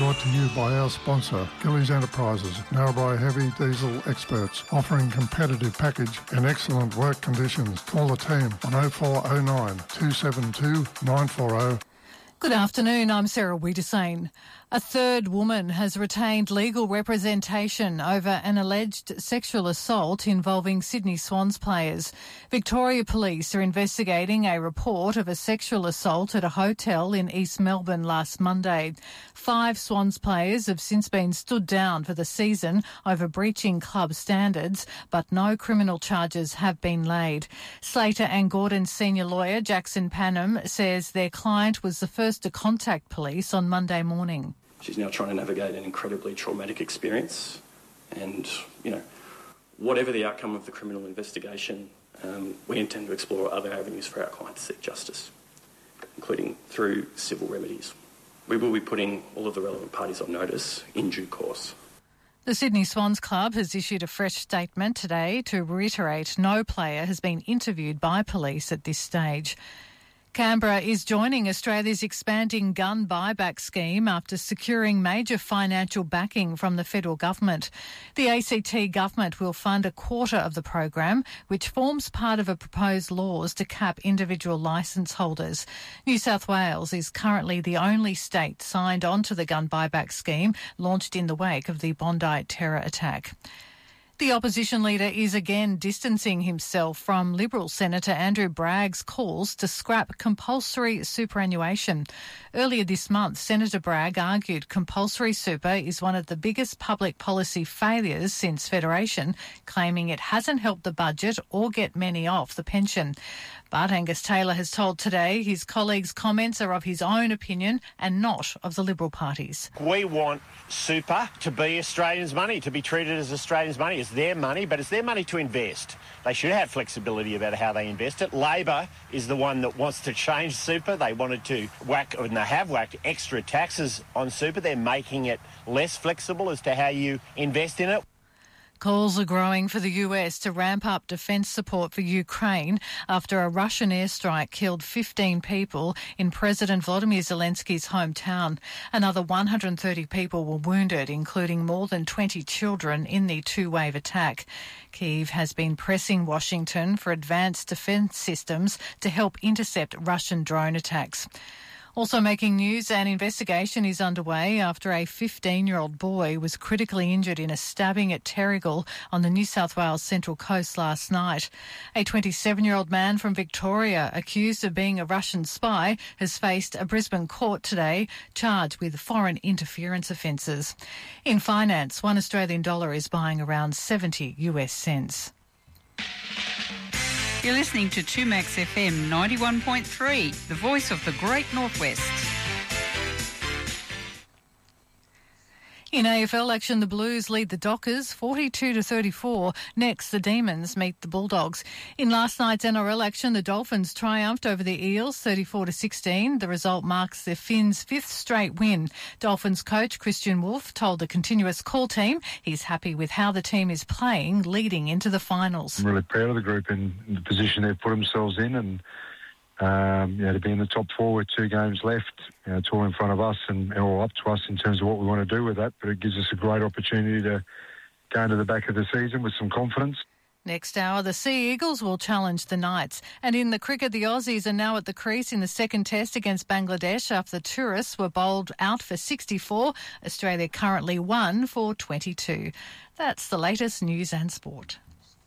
brought to you by our sponsor, Gillies Enterprises, Narrabri heavy diesel experts, offering competitive package and excellent work conditions. Call the team on 0409 272 940. Good afternoon, I'm Sarah Wiedersane. A third woman has retained legal representation over an alleged sexual assault involving Sydney Swans players. Victoria Police are investigating a report of a sexual assault at a hotel in East Melbourne last Monday. 5 Swans players have since been stood down for the season over breaching club standards, but no criminal charges have been laid. Slater and Gordon's senior lawyer, Jackson Panham, says their client was the first to contact police on Monday morning. She's now trying to navigate an incredibly traumatic experience and, whatever the outcome of the criminal investigation, we intend to explore other avenues for our client to seek justice, including through civil remedies. We will be putting all of the relevant parties on notice in due course. The Sydney Swans Club has issued a fresh statement today to reiterate no player has been interviewed by police at this stage. Canberra is joining Australia's expanding gun buyback scheme after securing major financial backing from the federal government. The ACT government will fund a quarter of the program, which forms part of a proposed laws to cap individual licence holders. New South Wales is currently the only state signed onto the gun buyback scheme launched in the wake of the Bondi terror attack. The opposition leader is again distancing himself from Liberal Senator Andrew Bragg's calls to scrap compulsory superannuation. Earlier this month, Senator Bragg argued compulsory super is one of the biggest public policy failures since Federation, claiming it hasn't helped the budget or get many off the pension. But Angus Taylor has told Today his colleagues' comments are of his own opinion and not of the Liberal Party's. We want super to be Australians' money, to be treated as Australians' money. It's their money, but it's their money to invest. They should have flexibility about how they invest it. Labor is the one that wants to change super. They wanted to whack, and they have whacked, extra taxes on super. They're making it less flexible as to how you invest in it. Calls are growing for the US to ramp up defence support for Ukraine after a Russian airstrike killed 15 people in President Volodymyr Zelensky's hometown. Another 130 people were wounded, including more than 20 children in the two-wave attack. Kyiv has been pressing Washington for advanced defence systems to help intercept Russian drone attacks. Also making news, an investigation is underway after a 15-year-old boy was critically injured in a stabbing at Terrigal on the New South Wales Central Coast last night. A 27-year-old man from Victoria accused of being a Russian spy has faced a Brisbane court today, charged with foreign interference offences. In finance, $1 Australian is buying around 70 US cents. You're listening to 2Max FM 91.3, the voice of the Great Northwest. In AFL action, the Blues lead the Dockers 42-34. Next, the Demons meet the Bulldogs. In last night's NRL action, the Dolphins triumphed over the Eels 34-16. The result marks the Finns' 5th straight win. Dolphins coach Christian Wolf told the Continuous Call team he's happy with how the team is playing leading into the finals. I'm really proud of the group in the position they've put themselves in, and to be in the top 4 with 2 games left, it's all in front of us and all up to us in terms of what we want to do with that. But it gives us a great opportunity to go into the back of the season with some confidence. Next hour, the Sea Eagles will challenge the Knights. And in the cricket, the Aussies are now at the crease in the second test against Bangladesh after the tourists were bowled out for 64. Australia currently won for 22. That's the latest news and sport.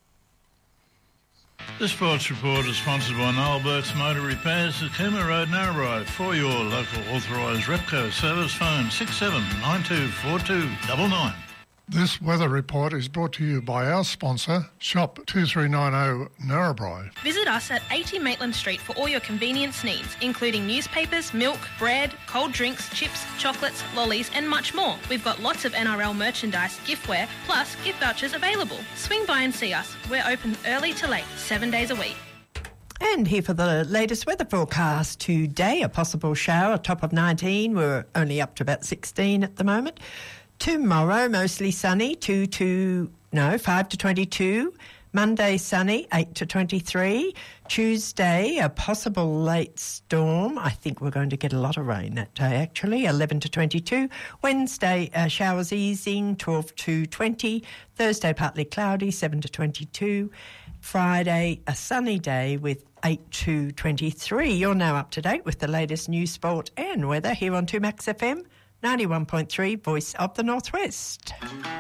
The Sports Report is sponsored by Noel Burt's Motor Repairs at Cooma Road, Narrabri. For your local authorised Repco service, phone 67924299. This weather report is brought to you by our sponsor, Shop 2390 Narrabri. Visit us at 80 Maitland Street for all your convenience needs, including newspapers, milk, bread, cold drinks, chips, chocolates, lollies and much more. We've got lots of NRL merchandise, giftware, plus gift vouchers available. Swing by and see us. We're open early to late, 7 days a week. And here for the latest weather forecast today. A possible shower, top of 19. We're only up to about 16 at the moment. Tomorrow, mostly sunny, 5 to 22. Monday, sunny, 8 to 23. Tuesday, a possible late storm. I think we're going to get a lot of rain that day, actually, 11 to 22. Wednesday, showers easing, 12 to 20. Thursday, partly cloudy, 7 to 22. Friday, a sunny day with 8 to 23. You're now up to date with the latest news, sport and weather here on 2Max FM, 91.3, Voice of the Northwest.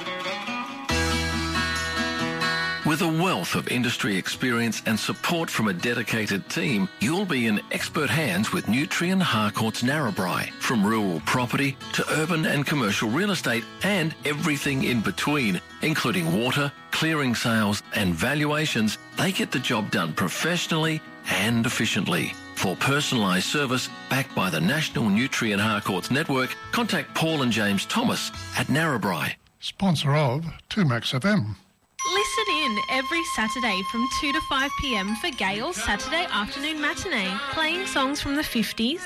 With a wealth of industry experience and support from a dedicated team, you'll be in expert hands with Nutrien Harcourts Narrabri. From rural property to urban and commercial real estate and everything in between, including water, clearing sales and valuations, they get the job done professionally and efficiently. For personalised service backed by the National Nutrien Harcourts Network, contact Paul and James Thomas at Narrabri. Sponsor of 2Max FM. Listen in every Saturday from 2 to 5 p.m. for Gail's Saturday Afternoon Matinee, playing songs from the 50s,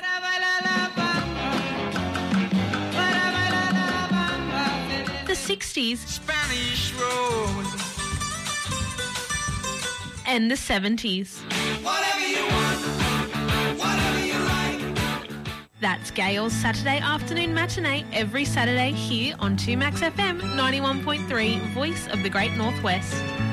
the 60s, Spanish Road, and the 70s. Whatever you want, whatever you like. That's Gail's Saturday Afternoon Matinee every Saturday here on 2Max FM 91.3, Voice of the Great Northwest.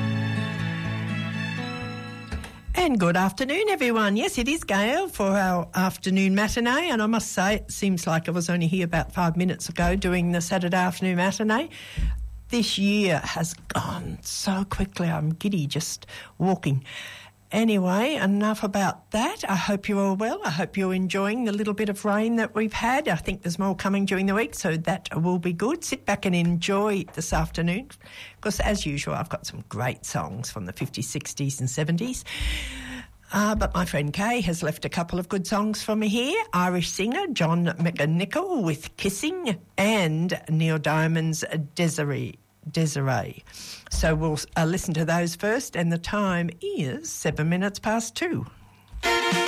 And good afternoon, everyone. Yes, it is Gail for our afternoon matinee, and I must say it seems like I was only here about 5 minutes ago doing the Saturday afternoon matinee. This year has gone so quickly. I'm giddy just walking. Anyway, enough about that. I hope you're all well. I hope you're enjoying the little bit of rain that we've had. I think there's more coming during the week, so that will be good. Sit back and enjoy this afternoon, because as usual, I've got some great songs from the 50s, 60s and 70s. But my friend Kay has left a couple of good songs for me here. Irish singer John McNichol with Kissing and Neil Diamond's Desiree. So we'll listen to those first, and the time is 7 minutes past 2.